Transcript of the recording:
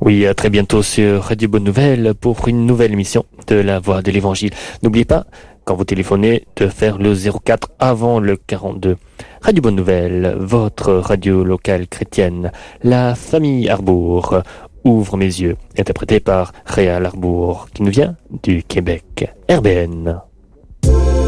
Oui, à très bientôt sur Radio Bonne Nouvelle pour une nouvelle émission de la Voix de l'Évangile. N'oubliez pas, quand vous téléphonez, de faire le 04 avant le 42. Radio Bonne Nouvelle, votre radio locale chrétienne, la famille Arbour, Ouvre mes yeux, interprété par Réal Arbour, qui nous vient du Québec. RBN.